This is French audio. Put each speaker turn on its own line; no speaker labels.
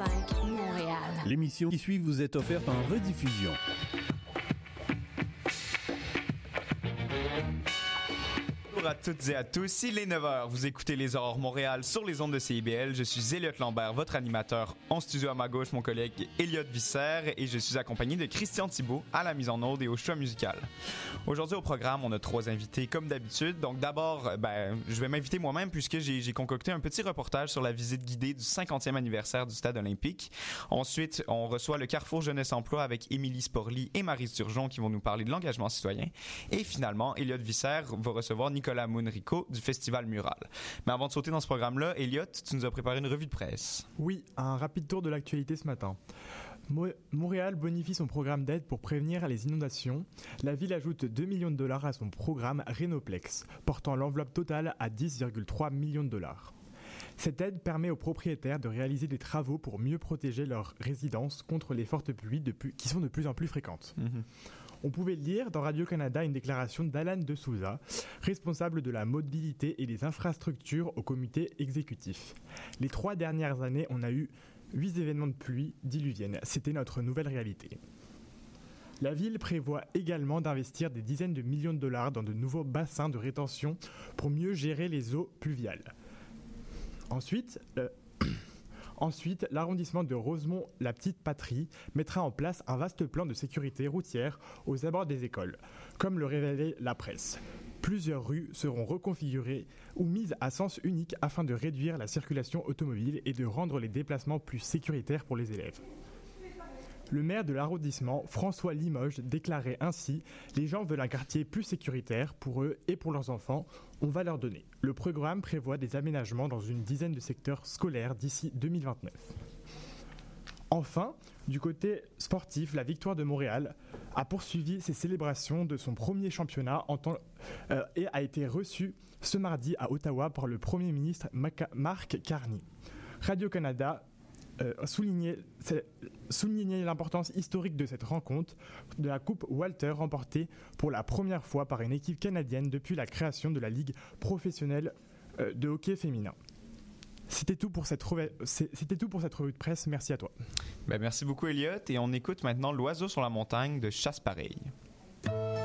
105 Montréal.
L'émission qui suit vous est offerte en rediffusion.
Bonjour à toutes et à tous, il est 9h, vous écoutez Les Aurores Montréal sur les ondes de CIBL. Je suis Elliot Lambert, votre animateur. En studio à ma gauche, mon collègue Elliot Visser, et je suis accompagné de Christian Thibault à la mise en onde et au choix musical. Aujourd'hui au programme, on a 3 invités comme d'habitude. Donc d'abord, je vais m'inviter moi-même puisque j'ai concocté un petit reportage sur la visite guidée du 50e anniversaire du Stade olympique. Ensuite, on reçoit le Carrefour Jeunesse Emploi avec Émilie Sporly et Maryse Turgeon qui vont nous parler de l'engagement citoyen. Et finalement, Elliot Visser va recevoir Nicolas Mounrico du Festival Mural. Mais avant de sauter dans ce programme-là, Elliot, tu nous as préparé une revue de presse.
Oui, un rapide tour de l'actualité ce matin. Montréal bonifie son programme d'aide pour prévenir les inondations. La ville ajoute 2 millions de dollars à son programme Rénoplex, portant l'enveloppe totale à 10,3 millions de dollars. Cette aide permet aux propriétaires de réaliser des travaux pour mieux protéger leur résidence contre les fortes pluies qui sont de plus en plus fréquentes. On pouvait lire dans Radio-Canada une déclaration d'Alan de Souza, responsable de la mobilité et des infrastructures au comité exécutif. Les 3 dernières années, on a eu 8 événements de pluie diluvienne. C'était notre nouvelle réalité. La ville prévoit également d'investir des dizaines de millions de dollars dans de nouveaux bassins de rétention pour mieux gérer les eaux pluviales. Ensuite, l'arrondissement de Rosemont-la-Petite-Patrie mettra en place un vaste plan de sécurité routière aux abords des écoles, comme le révélait la presse. Plusieurs rues seront reconfigurées ou mises à sens unique afin de réduire la circulation automobile et de rendre les déplacements plus sécuritaires pour les élèves. Le maire de l'arrondissement, François Limoges, déclarait ainsi « Les gens veulent un quartier plus sécuritaire pour eux et pour leurs enfants, on va leur donner ». Le programme prévoit des aménagements dans une dizaine de secteurs scolaires d'ici 2029. Enfin, du côté sportif, la Victoire de Montréal a poursuivi ses célébrations de son premier championnat et a été reçue ce mardi à Ottawa par le Premier ministre Mark Carney. Radio-Canada souligner l'importance historique de cette rencontre de la Coupe Walter remportée pour la première fois par une équipe canadienne depuis la création de la Ligue professionnelle de hockey féminin. C'était tout pour cette revue de presse. Merci à toi.
Merci beaucoup, Elliot. Et on écoute maintenant L'Oiseau sur la montagne de Chasse Pareil.